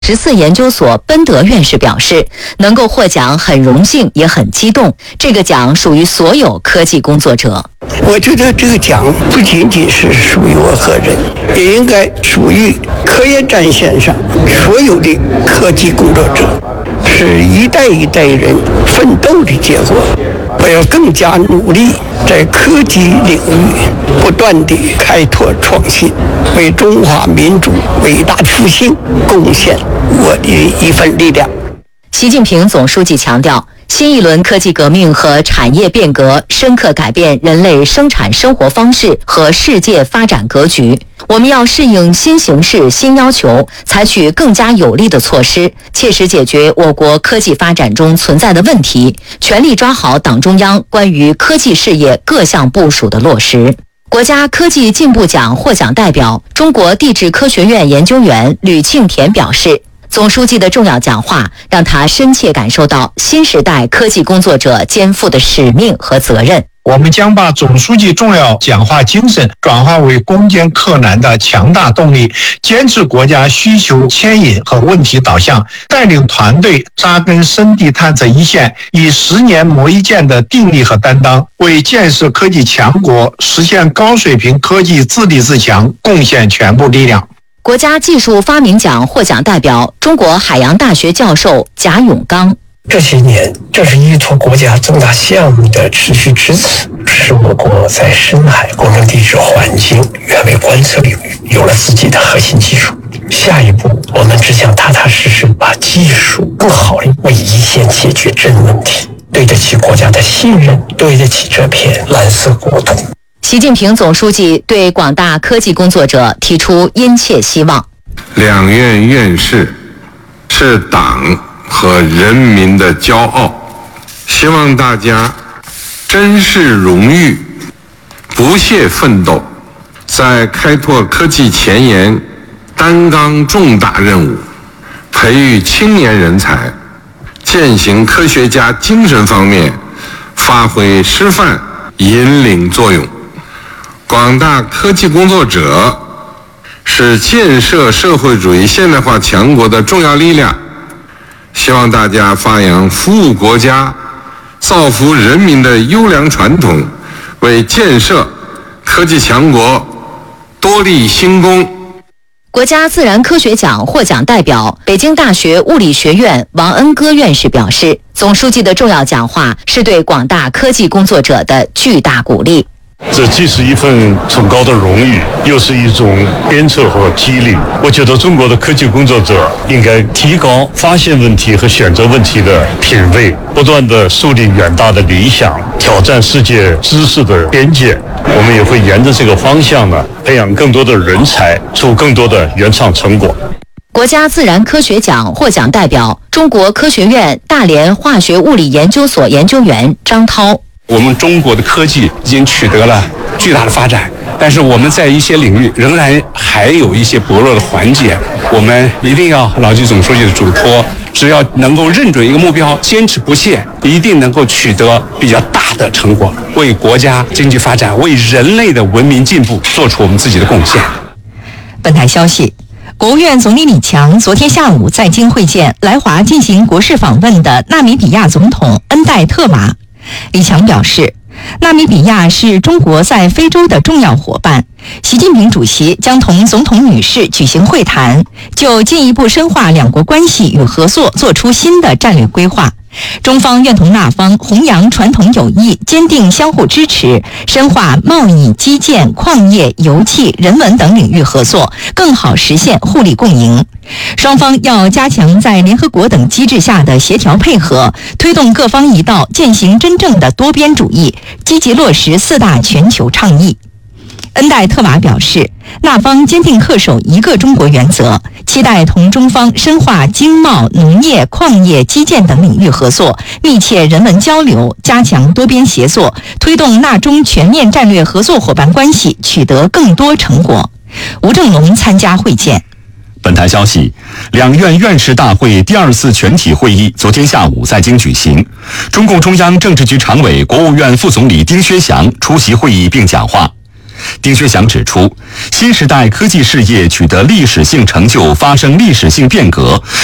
14研究所奔德院士表示，能够获奖很荣幸也很激动，这个奖属于所有科技工作者。 我觉得这个奖不仅仅是属于我个人，也应该属于科研战线上所有的科技工作者，是一代一代人奋斗的结果。我要更加努力，在科技领域不断地开拓创新，为中华民族伟大复兴贡献我的一份力量。 习近平总书记强调，新一轮科技革命和产业变革深刻改变人类生产生活方式和世界发展格局。我们要适应新形势、新要求，采取更加有力的措施，切实解决我国科技发展中存在的问题，全力抓好党中央关于科技事业各项部署的落实。国家科技进步奖获奖代表、中国地质科学院研究员吕庆田表示，总书记的重要讲话让他深切感受到新时代科技工作者肩负的使命和责任。 我们将把总书记重要讲话精神转化为攻坚克难的强大动力，坚持国家需求牵引和问题导向，带领团队扎根深地探测一线，以10年磨一剑的定力和担当，为建设科技强国、实现高水平科技自立自强贡献全部力量。 国家技术发明奖获奖代表、中国海洋大学教授贾永刚。 这些年，这是依托国家重大项目的持续支持，使我国在深海工程地质环境远位观测领域有了自己的核心技术。下一步，我们只想踏踏实实把技术更好地为一线解决真问题，对得起国家的信任，对得起这片蓝色国土。 习近平总书记对广大科技工作者提出殷切希望。 两院院士是党和人民的骄傲，希望大家珍视荣誉，不懈奋斗，在开拓科技前沿担纲重大任务，培育青年人才，践行科学家精神方面发挥示范引领作用。广大科技工作者是建设社会主义现代化强国的重要力量，希望大家发扬服务国家、造福人民的优良传统，为建设科技强国多立新功。 国家自然科学奖获奖代表、北京大学物理学院王恩歌院士表示，总书记的重要讲话是对广大科技工作者的巨大鼓励。 这既是一份崇高的荣誉，又是一种鞭策和激励。我觉得中国的科技工作者应该提高发现问题和选择问题的品位，不断地树立远大的理想，挑战世界知识的边界。我们也会沿着这个方向呢，培养更多的人才，出更多的原创成果。 国家自然科学奖获奖代表、中国科学院大连化学物理研究所研究员张涛。 我们中国的科技已经取得了巨大的发展，但是我们在一些领域仍然还有一些薄弱的环节，我们一定要牢记总书记的嘱托，只要能够认准一个目标，坚持不懈，一定能够取得比较大的成果，为国家经济发展、为人类的文明进步做出我们自己的贡献。 本台消息，国务院总理李强昨天下午在京会见来华进行国事访问的纳米比亚总统恩代特瓦。李强表示，纳米比亚是中国在非洲的重要伙伴，习近平主席将同总统女士举行会谈，就进一步深化两国关系与合作做出新的战略规划。中方愿同那方弘扬传统友谊，坚定相互支持，深化贸易、基建、矿业、油气、人文等领域合作，更好实现互利共赢。双方要加强在联合国等机制下的协调配合，推动各方一道践行真正的多边主义，积极落实4大全球倡议。恩代特瓦表示，那方坚定恪守一个中国原则，期待同中方深化经贸、农业、矿业、基建等领域合作，密切人文交流，加强多边协作，推动纳中全面战略合作伙伴关系取得更多成果。吴正龙参加会见。 本台消息，两院院士大会第2次全体会议昨天下午在京举行，中共中央政治局常委、国务院副总理丁薛祥出席会议并讲话。 丁薛祥指出，新时代科技事业取得历史性成就，发生历史性变革，